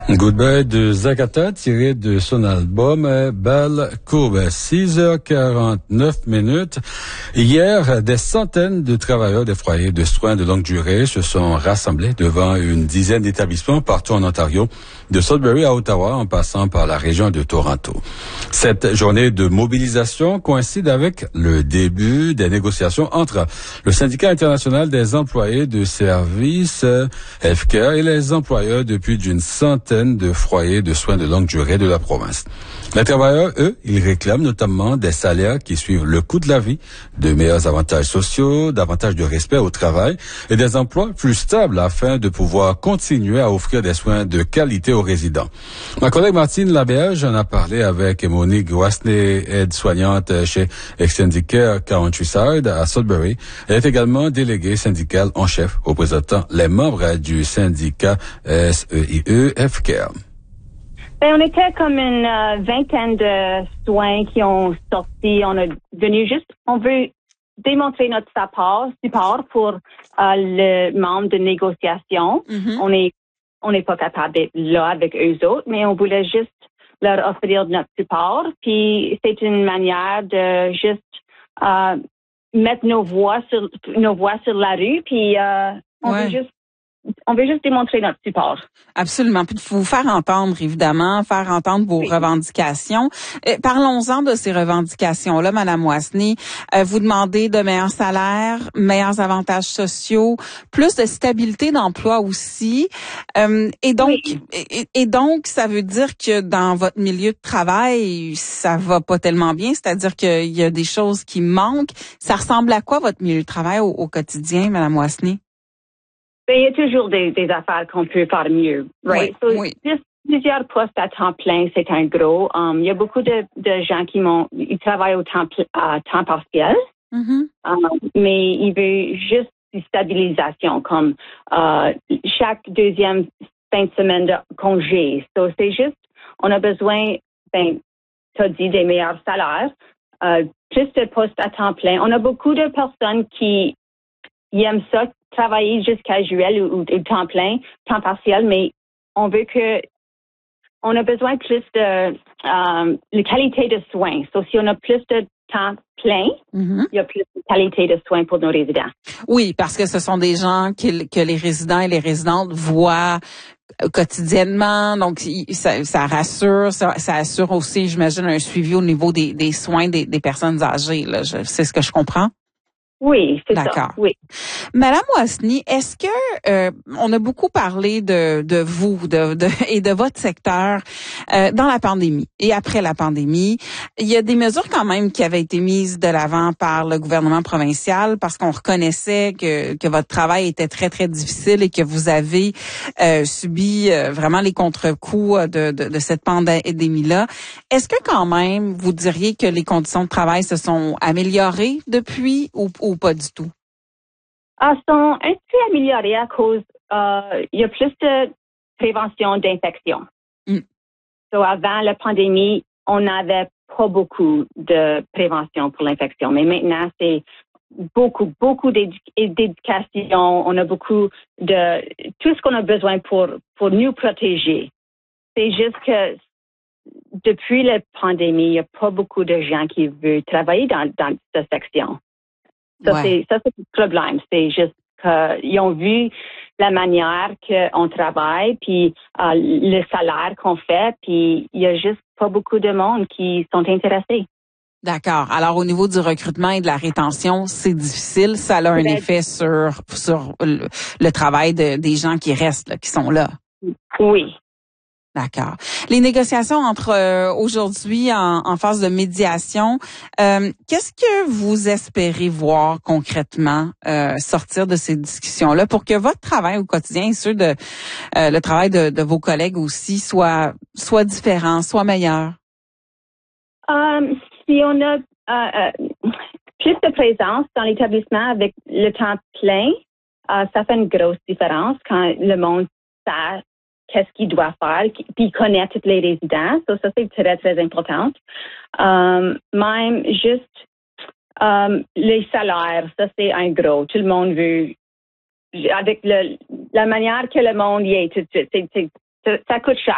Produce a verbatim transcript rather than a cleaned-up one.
Goodbye de Zakata, tiré de son album Belle Courbe. six heures quarante-neuf minutes. Hier, des centaines de travailleurs des foyers de soins de longue durée se sont rassemblés devant une dizaine d'établissements partout en Ontario, de Sudbury à Ottawa, en passant par la région de Toronto. Cette journée de mobilisation coïncide avec le début des négociations entre le syndicat international des employés de services Healthcare et les employeurs de plus d'une centaine de foyers de soins de longue durée de la province. Les travailleurs, eux, ils réclament notamment des salaires qui suivent le coût de la vie, de meilleurs avantages sociaux, davantage de respect au travail et des emplois plus stables afin de pouvoir continuer à offrir des soins de qualité aux résidents. Ma collègue Martine Laberge en a parlé avec Monique Wasney, aide-soignante chez Extendicare Countryside à Sudbury. Elle est également déléguée syndicale en chef représentant les membres du syndicat S E I E Healthcare. Ben, on était comme une euh, vingtaine de soins qui ont sorti. On est venu juste, on veut démontrer notre support, support pour euh, le membre de négociation. Mm-hmm. On est, on n'est pas capable d'être là avec eux autres, mais on voulait juste leur offrir notre support. Puis c'est une manière de juste euh, mettre nos voix sur nos voix sur la rue. Puis euh, on ouais. veut juste On veut juste démontrer notre support. Absolument. Puis vous faire entendre, évidemment, faire entendre vos oui. revendications. Euh, parlons-en de ces revendications-là, Madame Wasney. Euh, vous demandez de meilleurs salaires, meilleurs avantages sociaux, plus de stabilité d'emploi aussi. Euh, et donc, oui. et, et donc, ça veut dire que dans votre milieu de travail, ça va pas tellement bien. C'est-à-dire qu'il y a des choses qui manquent. Ça ressemble à quoi votre milieu de travail au, au quotidien, Madame Wasney? Ben, il y a toujours des, des affaires qu'on peut faire mieux, right? Oui, so, oui. Plusieurs postes à temps plein, c'est un gros. Um, il y a beaucoup de, de gens qui m'ont, ils travaillent au temps, à temps partiel, mm-hmm. um, mais ils veulent juste une stabilisation, comme euh, chaque deuxième fin de semaine de congé. So, c'est juste, on a besoin, ben, t'as dit, des meilleurs salaires, euh, plus de postes à temps plein. On a beaucoup de personnes qui ils aiment ça, travailler juste casuel ou, ou, ou temps plein, temps partiel, mais on veut que, on a besoin plus de, euh, de qualité de soins. So, si on a plus de temps plein, mm-hmm. il y a plus de qualité de soins pour nos résidents. Oui, parce que ce sont des gens que, que les résidents et les résidentes voient quotidiennement, donc ça, ça rassure, ça, ça assure aussi, j'imagine, un suivi au niveau des, des soins des, des personnes âgées. Là. Je, c'est ce que je comprends? Oui, c'est D'accord. ça. Oui. Madame Wasney, est-ce que euh, on a beaucoup parlé de de vous de, de et de votre secteur euh, dans la pandémie et après la pandémie, il y a des mesures quand même qui avaient été mises de l'avant par le gouvernement provincial parce qu'on reconnaissait que que votre travail était très très difficile et que vous avez euh, subi euh, vraiment les contre-coups de, de de cette pandémie-là. Est-ce que quand même vous diriez que les conditions de travail se sont améliorées depuis ou ou pas du tout? Ah, sont un peu améliorées à cause, euh, il y a plus de prévention d'infection. Mm. So, avant la pandémie, on n'avait pas beaucoup de prévention pour l'infection, mais maintenant, c'est beaucoup, beaucoup d'édu- d'éducation. On a beaucoup de tout ce qu'on a besoin pour, pour nous protéger. C'est juste que depuis la pandémie, il n'y a pas beaucoup de gens qui veulent travailler dans, dans cette section. Ça, ouais. c'est, ça, c'est le problème. C'est juste qu'ils ont vu la manière qu'on travaille, puis euh, le salaire qu'on fait, puis il y a juste pas beaucoup de monde qui sont intéressés. D'accord. Alors, au niveau du recrutement et de la rétention, c'est difficile. Ça a un c'est effet sur, sur le, le travail de, des gens qui restent, là, qui sont là. Oui. D'accord. Les négociations entre euh, aujourd'hui en, en phase de médiation, euh, qu'est-ce que vous espérez voir concrètement euh, sortir de ces discussions-là pour que votre travail au quotidien et ceux de euh, le travail de, de vos collègues aussi soit soit différent, soit meilleur? Um, si on a euh, plus de présence dans l'établissement avec le temps plein, euh, ça fait une grosse différence quand le monde sait qu'est-ce qu'il doit faire, puis connaître tous les résidents. So, ça, c'est très, très important. Um, même juste um, les salaires, ça, c'est un gros. Tout le monde veut, avec le, la manière que le monde y est tout de suite, c'est, c'est, ça, ça coûte cher.